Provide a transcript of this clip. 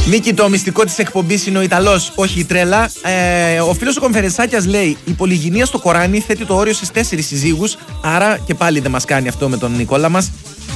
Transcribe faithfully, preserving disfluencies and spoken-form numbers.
Νίκη, το μυστικό της εκπομπής είναι ο Ιταλός, όχι η τρέλα. Ε, ο φίλος ο Κομφερεσάκιας λέει: η πολυγυνία στο Κοράνι θέτει το όριο στις τέσσερις συζύγους. Άρα και πάλι δεν μας κάνει αυτό με τον Νικόλα μας.